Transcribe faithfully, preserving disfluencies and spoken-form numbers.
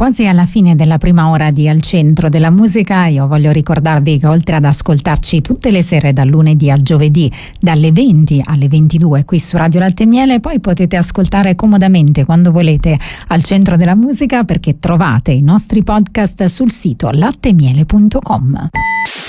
quasi alla fine della prima ora di Al Centro della Musica. Io voglio ricordarvi che oltre ad ascoltarci tutte le sere dal lunedì al giovedì dalle venti alle ventidue qui su Radio Latte e Miele, poi potete ascoltare comodamente quando volete Al Centro della Musica, perché trovate i nostri podcast sul sito latte e miele punto com.